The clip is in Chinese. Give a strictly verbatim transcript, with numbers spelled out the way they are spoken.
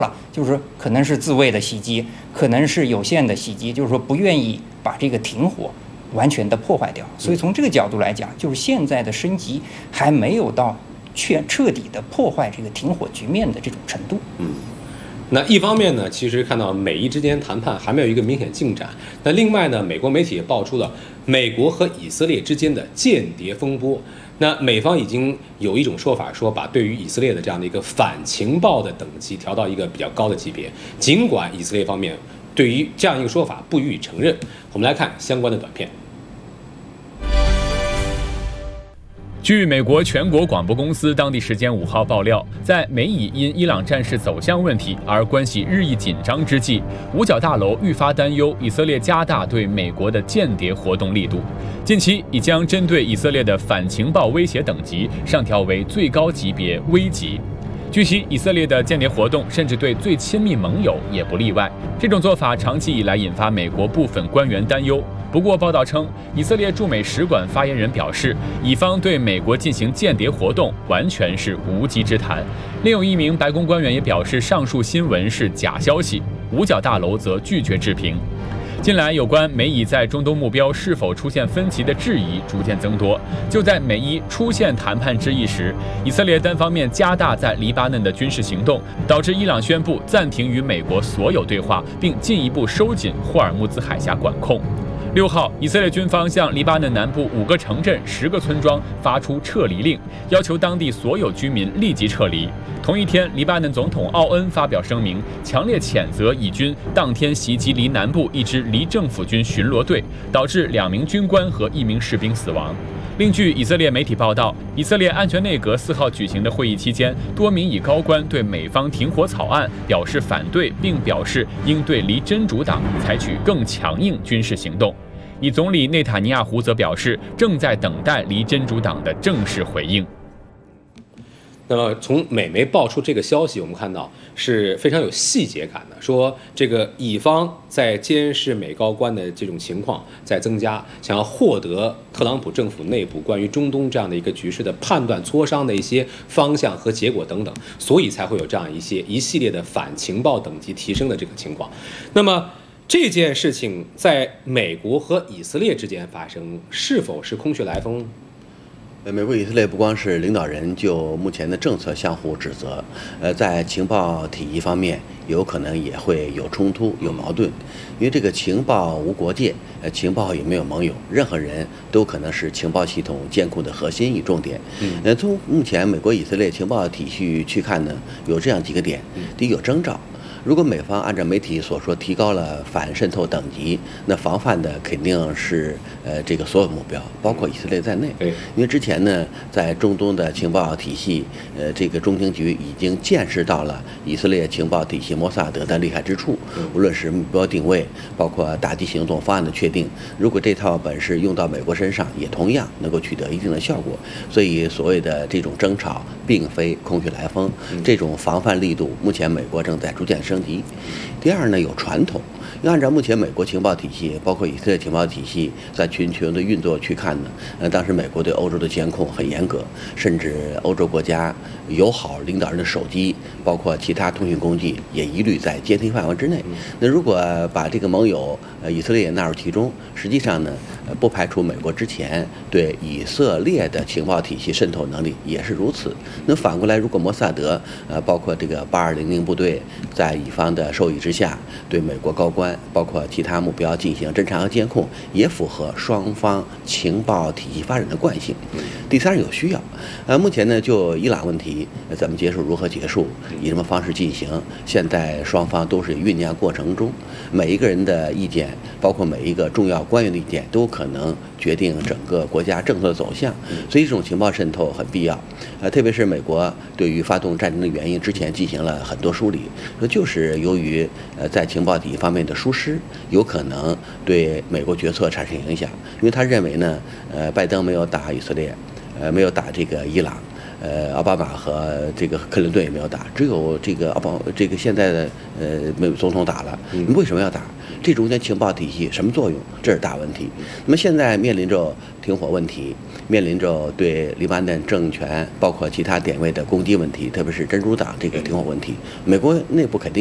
了，就是说可能是自卫的袭击，可能是有限的袭击，就是说不愿意把这个停火完全的破坏掉。所以从这个角度来讲，就是现在的升级还没有到确彻底的破坏这个停火局面的这种程度。 嗯。那一方面呢，其实看到美伊之间谈判还没有一个明显进展。那另外呢，美国媒体也爆出了美国和以色列之间的间谍风波。那美方已经有一种说法，说把对于以色列的这样的一个反情报的等级调到一个比较高的级别，尽管以色列方面对于这样一个说法不予以承认。我们来看相关的短片。 据美国全国广播公司当地时间五号爆料，在美以因伊朗战事走向问题而关系日益紧张之际，五角大楼愈发担忧以色列加大对美国的间谍活动力度，近期已将针对以色列的反情报威胁等级上调为最高级别危级。据悉，以色列的间谍活动甚至对最亲密盟友也不例外。这种做法长期以来引发美国部分官员担忧。不过，报道称，以色列驻美使馆发言人表示，以方对美国进行间谍活动完全是无稽之谈。另有一名白宫官员也表示，上述新闻是假消息。五角大楼则拒绝置评。近来，有关美以在中东目标是否出现分歧的质疑逐渐增多。就在美伊出现谈判之意时，以色列单方面加大在黎巴嫩的军事行动，导致伊朗宣布暂停与美国所有对话，并进一步收紧霍尔木兹海峡管控。六号，以色列军方向黎巴嫩南部五个城镇、十个村庄发出撤离令，要求当地所有居民立即撤离。同一天，黎巴嫩总统奥恩发表声明，强烈谴责以军当天袭击黎南部一支黎政府军巡逻队，导致两名军官和一名士兵死亡。另据以色列媒体报道，以色列安全内阁四号举行的会议期间，多名以高官对美方停火草案表示反对，并表示应对黎真主党采取更强硬军事行动。以总理内塔尼亚胡则表示，正在等待黎真主党的正式回应。 那么从美媒爆出这个消息，我们看到是非常有细节感的，说这个乙方在监视美高官的这种情况在增加，想要获得特朗普政府内部关于中东这样的一个局势的判断、磋商的一些方向和结果等等，所以才会有这样一些一系列的反情报等级提升的这个情况。那么这件事情在美国和以色列之间发生，是否是空穴来风？ 呃，美国、以色列不光是领导人就目前的政策相互指责，呃，在情报体系方面有可能也会有冲突、有矛盾，因为这个情报无国界，呃，情报也没有盟友，任何人都可能是情报系统监控的核心与重点。嗯，呃，从目前美国、以色列情报体系去看呢，有这样几个点：第一，有征兆。如果美方按照媒体所说提高了反渗透等级，那防范的肯定是呃这个所有目标，包括以色列在内。因为之前呢，在中东的情报体系，呃，这个中情局已经见识到了以色列情报体系摩萨德的厉害之处，无论是目标定位，包括打击行动方案的确定，如果这套本事用到美国身上，也同样能够取得一定的效果。所以所谓的这种争吵，并非空穴来风，这种防范力度，目前美国正在逐渐升级。第二呢，有传统。要按照目前美国情报体系，包括以色列情报体系在全球的运作去看呢，呃，当时美国对欧洲的监控很严格，甚至欧洲国家友好领导人的手机，包括其他通讯工具，也一律在监听范围之内。那如果把这个盟友呃以色列也纳入其中，实际上呢，呃，不排除美国之前对以色列的情报体系渗透能力也是如此。那反过来，如果摩萨德呃，包括这个八二零零部队在乙方的授意之下，对美国高官包括其他目标进行侦查和监控，也符合双方情报体系发展的惯性。第三，有需要。呃，目前呢，就伊朗问题怎么结束，如何结束，以什么方式进行，现在双方都是酝酿过程中，每一个人的意见，包括每一个重要官员的意见，都可能决定整个国家政策的走向。所以这种情报渗透很必要。呃，特别是美国对于发动战争的原因，之前进行了很多梳理，说就是由于呃在情报体系方面的疏失，有可能对美国决策产生影响。因为他认为呢，呃，拜登没有打以色列，呃，没有打这个伊朗， 呃，奥巴马和这个克林顿也没有打，只有这个奥巴这个现在的呃美总统打了。你为什么要打？这中间情报体系什么作用？这是大问题。那么现在面临着停火问题，面临着对黎巴嫩政权包括其他点位的攻击问题，特别是真主党这个停火问题，美国内部肯定